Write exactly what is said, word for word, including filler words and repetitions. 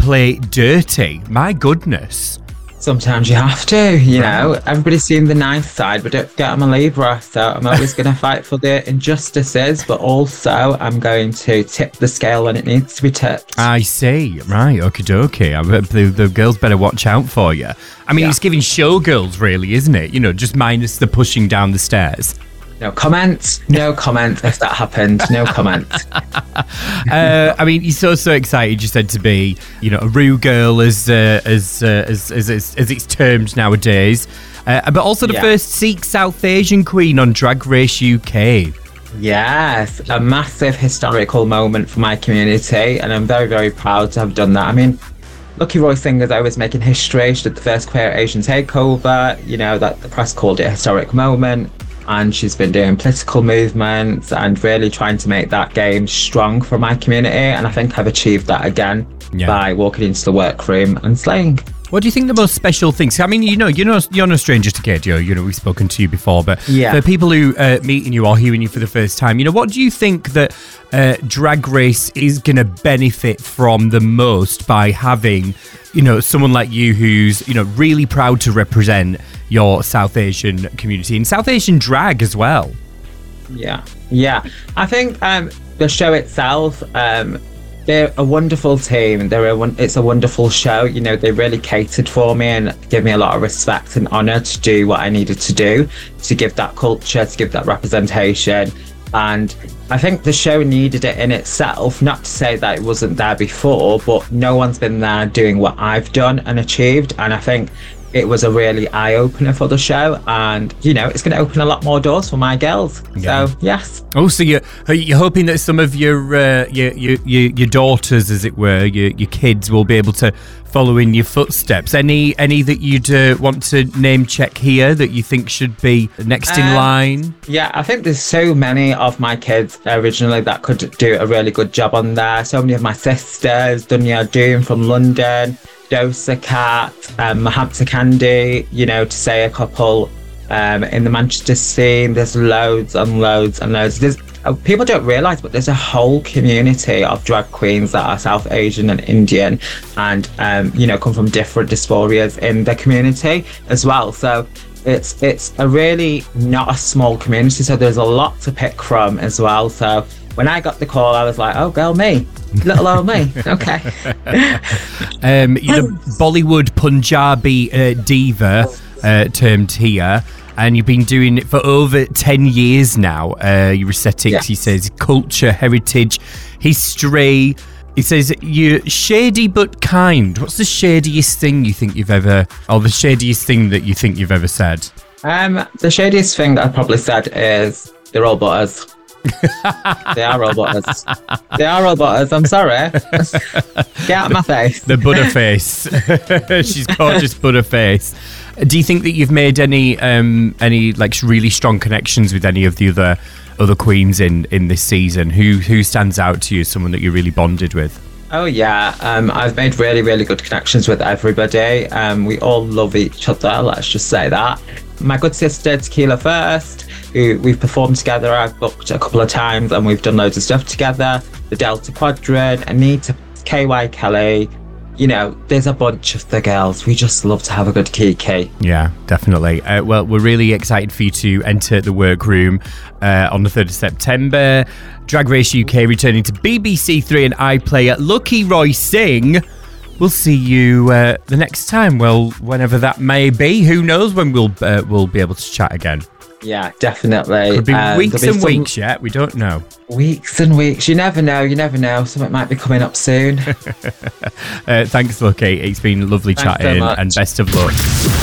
play dirty. My goodness. Sometimes you have to, you know. Everybody's seen the nice side, but don't forget I'm a Libra, so I'm always going to fight for the injustices, but also I'm going to tip the scale when it needs to be tipped. I see. Right, okie dokie. I bet the, the girls better watch out for you. I mean, Yeah. it's giving showgirls, really, isn't it? You know, just minus the pushing down the stairs. No comment, no comment if that happened, no comment. uh, I mean, you're so so excited. You said to be, you know, a Rue girl as uh, as, uh, as as as as it's termed nowadays, uh, but also the Yeah. first Sikh South Asian queen on Drag Race U K. Yes, a massive historical moment for my community, and I'm very, very proud to have done that. I mean, Lucky Roy Singer's always making history. She did the first queer Asian takeover, you know, that the press called it a historic moment. And she's been doing political movements and really trying to make that game strong for my community. And I think I've achieved that again Yeah. by walking into the workroom and slaying. What do you think the most special things? I mean, you know, you're no, you're no stranger to K D O. You know, we've spoken to you before, but Yeah. for people who uh, meeting you or hearing you for the first time, you know, what do you think that uh, Drag Race is going to benefit from the most by having, you know, someone like you who's, you know, really proud to represent your South Asian community and South Asian drag as well? Yeah, yeah. I think um, the show itself, um, they're a wonderful team. They're a one, it's a wonderful show. You know, they really catered for me and gave me a lot of respect and honour to do what I needed to do, to give that culture, to give that representation. And I think the show needed it in itself, not to say that it wasn't there before, but no one's been there doing what I've done and achieved. And I think it was a really eye-opener for the show, and you know, it's going to open a lot more doors for my girls. Yeah. So yes. Oh, so you're, you're hoping that some of your, uh, your your your your daughters, as it were, your your kids, will be able to follow in your footsteps. Any any that you'd uh, want to name check here that you think should be next in Um, line? Yeah, I think there's so many of my kids originally that could do a really good job on there. So many of my sisters, Dunya Doom from London, Dosa Cat, um, Mahamsa Candy, you know, to say a couple. Um, in the Manchester scene, there's loads and loads and loads. There's uh, people don't realise, but there's a whole community of drag queens that are South Asian and Indian, and um, you know, come from different dysphorias in the community as well. So it's it's a really not a small community. So there's a lot to pick from as well. So when I got the call, I was like, oh, girl, me. Little old me. Okay. Um, you're the Bollywood Punjabi uh, diva uh, termed here, and you've been doing it for over ten years now. Uh, your aesthetics, Yes. he says, culture, heritage, history. He says, you're shady but kind. What's the shadiest thing you think you've ever, or the shadiest thing that you think you've ever said? Um, the shadiest thing that I probably said is they're all butters. They are all butters. They are all butters. I'm sorry. Get out of my face. The Butterface. She's gorgeous Butterface. Do you think that you've made any um, any like really strong connections with any of the other other queens in, in this season? Who who stands out to you? Someone that you really bonded with? Oh yeah, um, I've made really, really good connections with everybody. Um, we all love each other. Let's just say that. My good sister Tequila First, who we've performed together. I've booked a couple of times, and we've done loads of stuff together. The Delta Quadrant, Anita, K Y Kelly. You know, there's a bunch of the girls. We just love to have a good kiki. Yeah, definitely. Uh, well, we're really excited for you to enter the workroom uh, on the third of September. Drag Race U K returning to B B C Three and iPlayer. Lucky Roy Singh. We'll see you uh, the next time. Well, whenever that may be. Who knows when we'll uh, we'll be able to chat again. Yeah, definitely. Could be Um, weeks there'll and be some- weeks yet. We don't know. Weeks and weeks. You never know. You never know. Something might be coming up soon. Uh, thanks, Lucky. It's been lovely Thanks so chatting much. and best of luck.